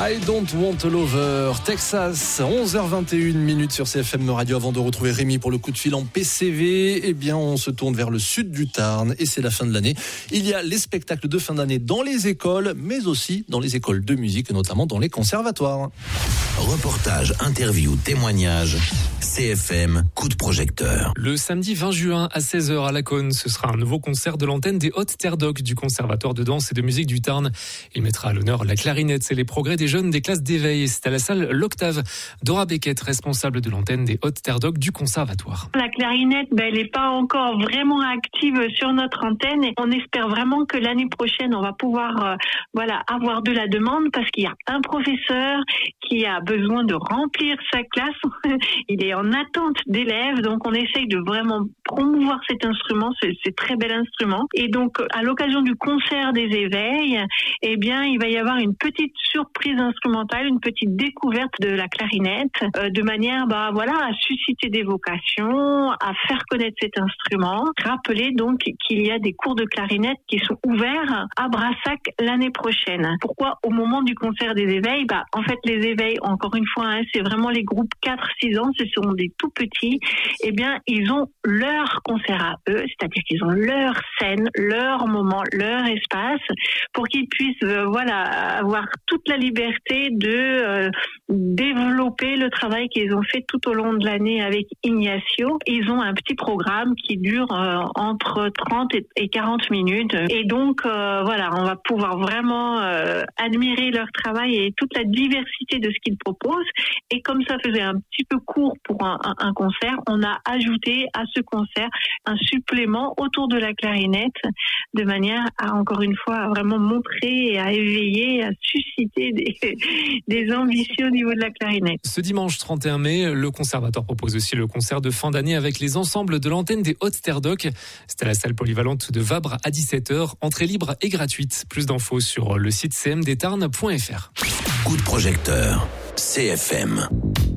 I Don't Want a Lover, Texas, 11h21 sur CFM Radio. Avant de retrouver Rémi pour le coup de fil en PCV, eh bien, on se tourne vers le sud du Tarn et c'est la fin de l'année. Il y a les spectacles de fin d'année dans les écoles, mais aussi dans les écoles de musique, notamment dans les conservatoires. Reportage, interview, témoignage, CFM, coup de projecteur. Le samedi 20 juin à 16h à La Cône, ce sera un nouveau concert de l'antenne des Hautes Terres d'Oc du Conservatoire de danse et de musique du Tarn. Il mettra à l'honneur la clarinette et les progrès des jeunes des classes d'éveil. C'est à la salle L'Octave. Dora Beckett, responsable de l'antenne des Hautes Terres d'Oc du Conservatoire. La clarinette, elle n'est pas encore vraiment active sur notre antenne. Et on espère vraiment que l'année prochaine, on va pouvoir avoir de la demande parce qu'il y a un professeur qui a besoin de remplir sa classe. Il est en attente d'élèves, donc on essaye de vraiment promouvoir cet instrument, c'est très bel instrument. Et donc, à l'occasion du concert des éveils, eh bien, il va y avoir une petite surprise instrumentale, une petite découverte de la clarinette, de manière, à susciter des vocations, à faire connaître cet instrument. Rappelez donc qu'il y a des cours de clarinette qui sont ouverts à Brassac l'année prochaine. Pourquoi au moment du concert des éveils? En fait, les éveils, encore une fois, c'est vraiment les groupes 4-6 ans, ce sont des tout petits. Eh bien, ils ont leur concert à eux, c'est-à-dire qu'ils ont leur scène, leur moment, leur espace, pour qu'ils puissent, avoir toute la liberté de développer le travail qu'ils ont fait tout au long de l'année avec Ignacio. Ils ont un petit programme qui dure entre 30 et 40 minutes. Et donc, on va pouvoir vraiment admirer leur travail et toute la diversité de ce qu'ils proposent. Et comme ça faisait un petit peu court pour un concert, on a ajouté à ce concert un supplément autour de la clarinette, de manière à, encore une fois, à vraiment montrer et à éveiller, à susciter des ambitions au niveau de la clarinette. Ce dimanche 31 mai, le Conservatoire propose aussi le concert de fin d'année avec les ensembles de l'antenne des Hautes Terres d'Oc. C'est à la salle polyvalente de Vabre à 17h. Entrée libre et gratuite. Plus d'infos sur le site cmdtarn.fr. Coup de projecteur, CFM.